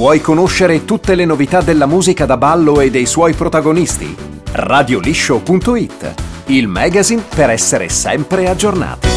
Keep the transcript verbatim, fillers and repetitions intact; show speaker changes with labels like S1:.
S1: Vuoi conoscere tutte le novità della musica da ballo e dei suoi protagonisti? radio liscio punto it, il magazine per essere sempre aggiornati.